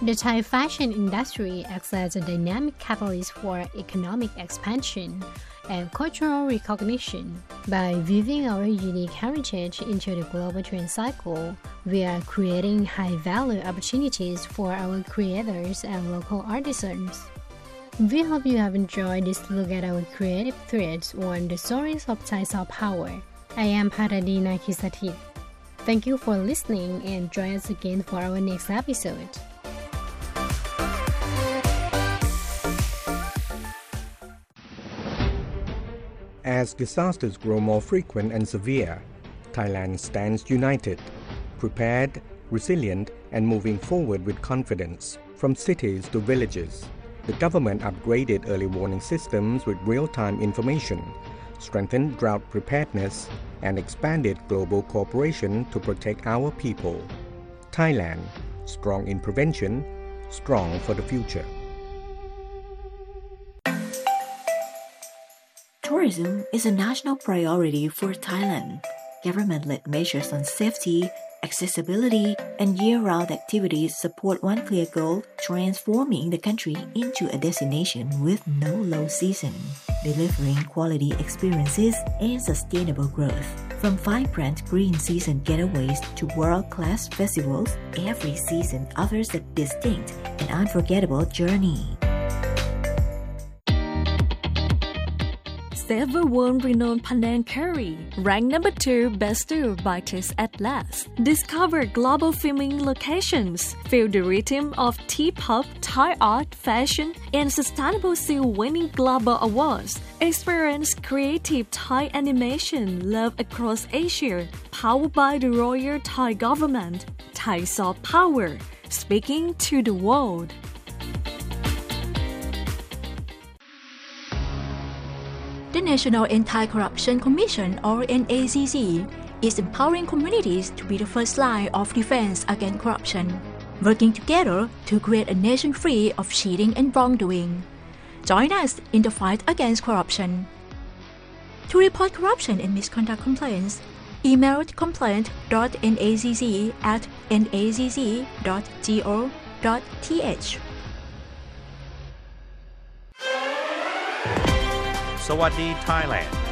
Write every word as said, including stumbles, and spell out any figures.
The Thai fashion industry acts as a dynamic catalyst for economic expansion and cultural recognition. By weaving our unique heritage into the global trend cycle, we are creating high-value opportunities for our creators and local artisans. We hope you have enjoyed this look at our creative threads on the stories of Thai soft power. I am Paradee Nakisathit. Thank you for listening and join us again for our next episode. As disasters grow more frequent and severe, Thailand stands united, prepared, resilient, and moving forward with confidence. From cities to villages, the government upgraded early warning systems with real-time information, strengthened drought preparedness, and expanded global cooperation to protect our people. Thailand, strong in prevention, strong for the future. Tourism is a national priority for Thailand. Government-led measures on safety, accessibility, and year-round activities support one clear goal: transforming the country into a destination with no low season, delivering quality experiences and sustainable growth. From vibrant green season getaways to world-class festivals, every season offers a distinct and unforgettable journey. Save the world-renowned Panang Curry, ranked number two best stew by Taste Atlas. Discover global filming locations. Feel the rhythm of T-pop, Thai art, fashion, and sustainable seal winning global awards. Experience creative Thai animation loved across Asia. Powered by the Royal Thai Government. Thai soft power, speaking to the world. The National Anti-Corruption Commission, or N A C C, is empowering communities to be the first line of defense against corruption, working together to create a nation free of cheating and wrongdoing. Join us in the fight against corruption. To report corruption and misconduct complaints, email complaint dot nacc at nacc dot go dot th. สวัสดี Thailand